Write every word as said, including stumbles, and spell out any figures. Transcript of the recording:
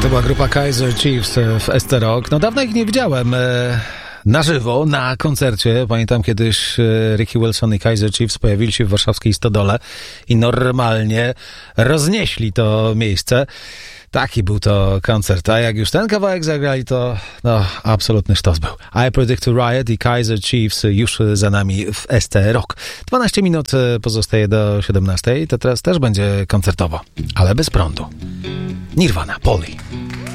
To była grupa Kaiser Chiefs w S T Rock. No dawno ich nie widziałem e, na żywo, na koncercie. Pamiętam kiedyś e, Ricky Wilson i Kaiser Chiefs pojawili się w warszawskiej Stodole i normalnie roznieśli to miejsce. Taki był to koncert, a jak już ten kawałek zagrali, to no, absolutny sztos był. I Predict to Riot i Kaiser Chiefs już za nami w S T Rock. dwanaście minut pozostaje do siedemnastej, to teraz też będzie koncertowo, ale bez prądu. Nirvana, Polly.